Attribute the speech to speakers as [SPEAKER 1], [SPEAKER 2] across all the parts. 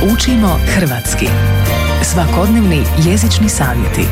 [SPEAKER 1] Učimo hrvatski. Svakodnevni jezični savjeti.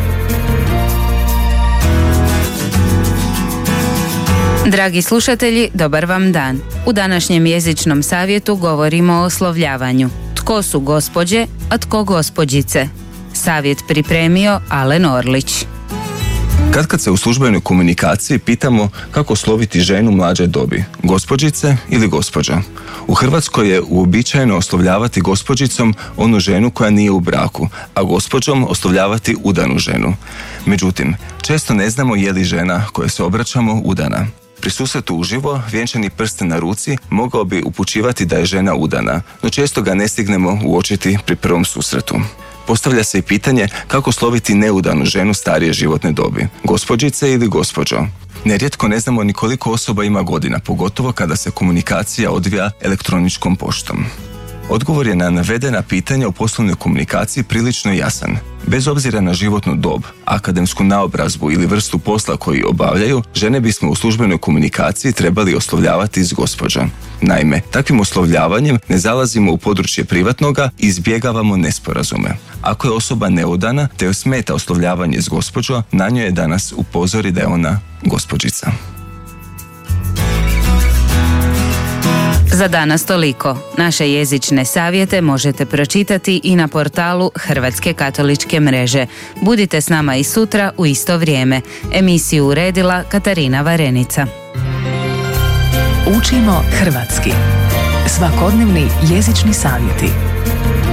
[SPEAKER 2] Dragi slušatelji, dobar vam dan. U današnjem jezičnom savjetu govorimo o oslovljavanju. Tko su gospođe, a tko gospođice? Savjet pripremio Alen Orlić.
[SPEAKER 3] Kad se u službenoj komunikaciji pitamo kako osloviti ženu mlađe dobi, gospođice ili gospođa. U Hrvatskoj je uobičajeno oslovljavati gospođicom onu ženu koja nije u braku, a gospođom oslovljavati udanu ženu. Međutim, često ne znamo je li žena kojoj se obraćamo udana. Pri susretu uživo, vjenčani prsten na ruci mogao bi upućivati da je žena udana, no često ga ne stignemo uočiti pri prvom susretu. Postavlja se i pitanje kako osloviti neudanu ženu starije životne dobi, gospođice ili gospođo. Nerijetko ne znamo ni koliko osoba ima godina, pogotovo kada se komunikacija odvija elektroničkom poštom. Odgovor je na navedena pitanja u poslovnoj komunikaciji prilično jasan. Bez obzira na životnu dob, akademsku naobrazbu ili vrstu posla koji obavljaju, žene bismo u službenoj komunikaciji trebali oslovljavati s gospođa. Naime, takvim oslovljavanjem ne zalazimo u područje privatnoga i izbjegavamo nesporazume. Ako je osoba neudana te joj smeta oslovljavanje s gospođo, na njoj je da nas upozori da je ona gospođica.
[SPEAKER 2] Za danas toliko. Naše jezične savjete možete pročitati i na portalu Hrvatske katoličke mreže. Budite s nama i sutra u isto vrijeme. Emisiju uredila Katarina Varenica.
[SPEAKER 1] Učimo hrvatski. Svakodnevni jezični savjeti.